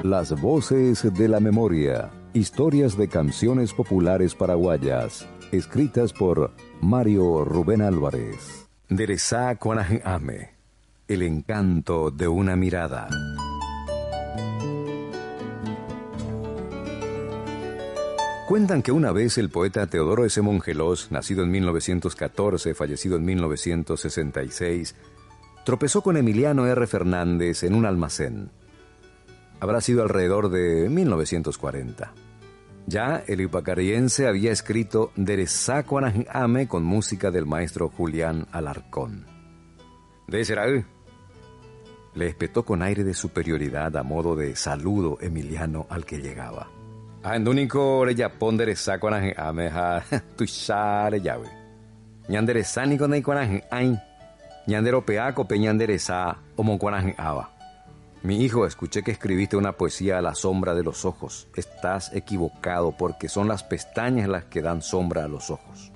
Las voces de la memoria. Historias de canciones populares paraguayas. Escritas por Mario Rubén Álvarez. Derezá Cuanajame. El encanto de una mirada. Cuentan que una vez el poeta Teodoro S. Mongelos, nacido en 1914, fallecido en 1966, tropezó con Emiliano R. Fernández en un almacén. Habrá sido alrededor de 1940. Ya el ipacarayense había escrito Derezá Cuanajame con música del maestro Julián Alarcón. ¿De será? Le espetó con aire de superioridad a modo de saludo Emiliano al que llegaba. Andúnico orellapón Derezá Cuanajame ja tuishare llave. Ñanderezá ni con Cuanajame. Ñandero peaco peñanderezá omo Cuanajame. Mi hijo, escuché que escribiste una poesía a la sombra de los ojos. Estás equivocado porque son las pestañas las que dan sombra a los ojos.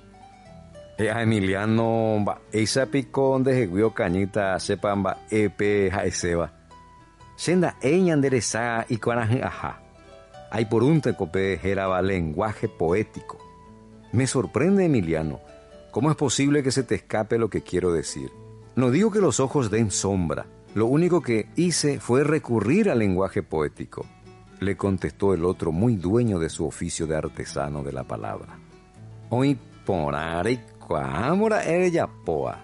Emiliano, esa picón de jeguio cañita, sepan, epe, jaeseba. Senda, endereza y cuanaja. Hay por un tecope, jeraba lenguaje poético. Me sorprende, Emiliano. ¿Cómo es posible que se te escape lo que quiero decir? No digo que los ojos den sombra. Lo único que hice fue recurrir al lenguaje poético, le contestó el otro, muy dueño de su oficio de artesano de la palabra. Hoy porare cuámora ella poa.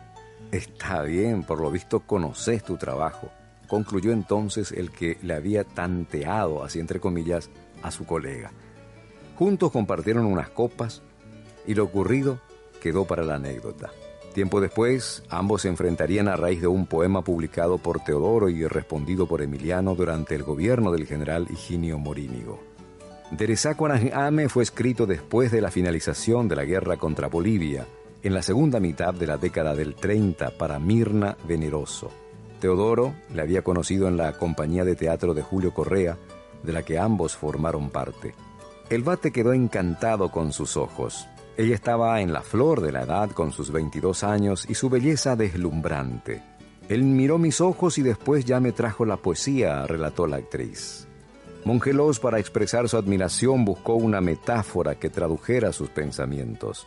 Está bien, por lo visto conoces tu trabajo, concluyó entonces el que le había tanteado, así entre comillas, a su colega. Juntos compartieron unas copas y lo ocurrido quedó para la anécdota. Tiempo después, ambos se enfrentarían a raíz de un poema publicado por Teodoro y respondido por Emiliano durante el gobierno del general Higinio Morínigo. Derezá Cuanajame fue escrito después de la finalización de la guerra contra Bolivia, en la segunda mitad de la década del 30 para Mirna Veneroso. Teodoro le había conocido en la compañía de teatro de Julio Correa, de la que ambos formaron parte. El vate quedó encantado con sus ojos. Ella estaba en la flor de la edad con sus 22 años y su belleza deslumbrante. Él miró mis ojos y después ya me trajo la poesía, relató la actriz. Mongelos, para expresar su admiración, buscó una metáfora que tradujera sus pensamientos.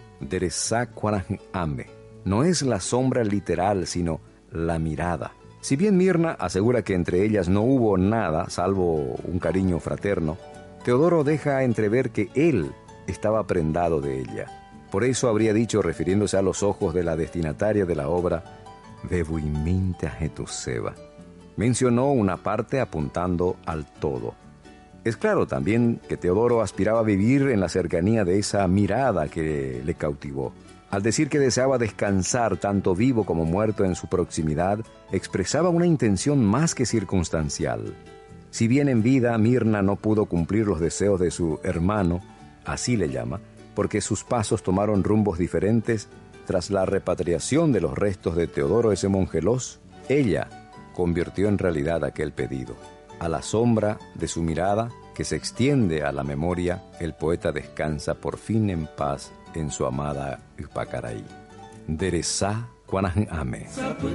Derezá Cuanajame no es la sombra literal, sino la mirada. Si bien Mirna asegura que entre ellas no hubo nada, salvo un cariño fraterno, Teodoro deja entrever que él estaba prendado de ella. Por eso habría dicho, refiriéndose a los ojos de la destinataria de la obra, Bebuiminte a Jetuseba. Mencionó una parte apuntando al todo. Es claro también que Teodoro aspiraba a vivir en la cercanía de esa mirada que le cautivó. Al decir que deseaba descansar tanto vivo como muerto en su proximidad, expresaba una intención más que circunstancial. Si bien en vida Mirna no pudo cumplir los deseos de su hermano, así le llama, porque sus pasos tomaron rumbos diferentes tras la repatriación de los restos de Teodoro S. Mongelos, ella convirtió en realidad aquel pedido. A la sombra de su mirada, que se extiende a la memoria, el poeta descansa por fin en paz en su amada Ipacaraí. Derezá Cuanajame.